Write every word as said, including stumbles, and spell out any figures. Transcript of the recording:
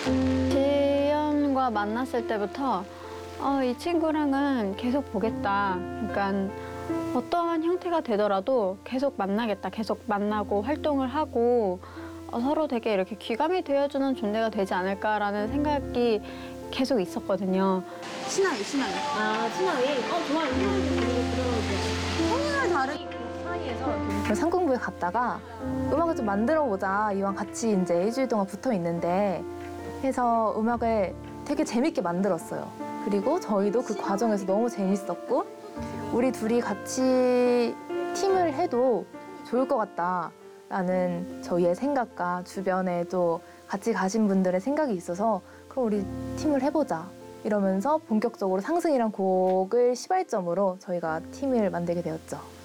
지연과 만났을 때부터 어, 이 친구랑은 계속 보겠다. 그러니까 어떠한 형태가 되더라도 계속 만나겠다. 계속 만나고 활동을 하고 어, 서로 되게 이렇게 귀감이 되어주는 존재가 되지 않을까라는 생각이 계속 있었거든요. 신화위, 신화위. 아, 친화위? 어, 좋아요. 친화위 좀 들어보세요. 성향을 다른. 그 사이에서 그럼 상공부에 갔다가 음악을 좀 만들어 보자. 이왕 같이 이제 일주일 동안 붙어 있는데 해서 음악을 되게 재밌게 만들었어요. 그리고 저희도 그 과정에서 너무 재밌었고 우리 둘이 같이 팀을 해도 좋을 것 같다라는 저희의 생각과 주변에 또 같이 가신 분들의 생각이 있어서 그럼 우리 팀을 해보자. 이러면서 본격적으로 상승이란 곡을 시발점으로 저희가 팀을 만들게 되었죠.